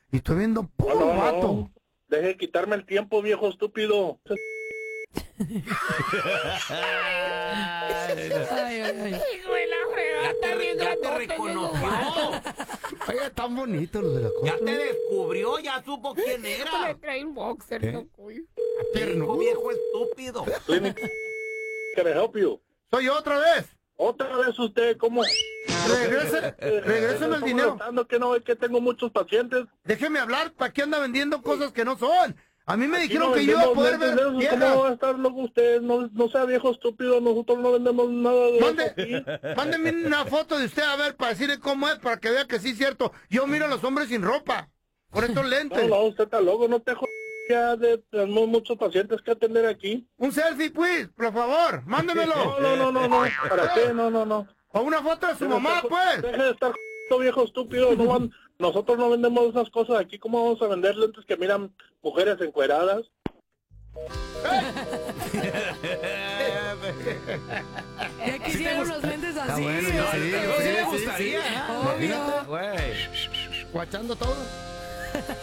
Y estoy viendo puro vato. No. Deje de quitarme el tiempo, viejo estúpido. Ya te reconoció. Oye, tan bonitos los de la Ya costa. te descubrió, ya supo quién era. Le trae un boxer, loco. Viejo estúpido. Can I help you? Soy yo otra vez. Otra vez usted, ¿cómo? Regrésame el dinero. Que no es que tengo muchos pacientes. Déjeme hablar, ¿para qué anda vendiendo cosas que no son? A mí me Aquí dijeron no que yo iba a poder vendemos ver lentes de esos. ¿Cómo va a estar loco usted? No sea viejo estúpido, nosotros no vendemos nada de eso aquí. Mándeme una foto de usted a ver para decirle cómo es, para que vea que sí es cierto. Yo miro a los hombres sin ropa, por estos lentes. No, usted está loco, no te jodas. Ya tenemos muchos pacientes que atender aquí. Un selfie, pues, por favor, mándemelo. No. ¿Para qué? No. O una foto de su mamá, pues. Deje de estar viejo estúpido. Nosotros no vendemos esas cosas aquí. ¿Cómo vamos a vender lentes que miran mujeres encueradas? Ya quisiera unos lentes así. bueno, Sí, me gustaría. Obvio. Guachando todo.